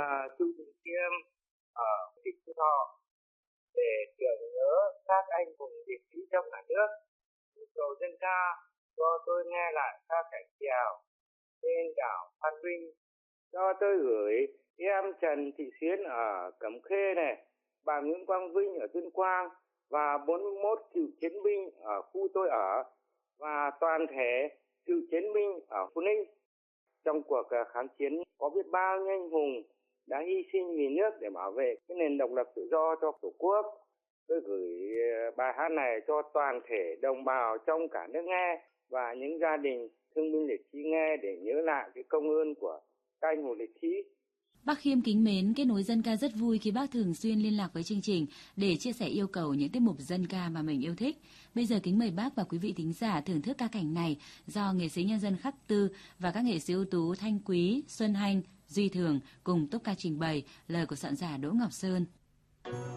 Chu Đình Chiêm ở tỉnh Phú Thọ để tưởng nhớ các anh hùng liệt sĩ trong cả nước. Cầu dân ca cho tôi nghe lại ca cảnh chèo trên đảo Phan Vinh. Cho tôi gửi em Trần Thị Xuyến ở Cẩm Khê này, bà Nguyễn Quang Vinh ở Tuyên Quang và 41 cựu chiến binh ở khu tôi ở và toàn thể cựu chiến binh ở Phú Ninh. Trong cuộc kháng chiến có biết bao nhiêu anh hùng đã hy sinh vì nước để bảo vệ cái nền độc lập tự do cho Tổ quốc. Tôi gửi bài hát này cho toàn thể đồng bào trong cả nước nghe và những gia đình thương binh liệt sĩ nghe để nhớ lại cái công ơn của các anh hùng liệt sĩ. Bác Khiêm kính mến, Kết nối dân ca rất vui khi bác thường xuyên liên lạc với chương trình để chia sẻ yêu cầu những tiết mục dân ca mà mình yêu thích. Bây giờ kính mời bác và quý vị thính giả thưởng thức ca cảnh này do nghệ sĩ nhân dân Khắc Tư và các nghệ sĩ ưu tú Thanh Quý, Xuân Hanh, Duy Thường cùng tốp ca trình bày, lời của soạn giả Đỗ Ngọc Sơn.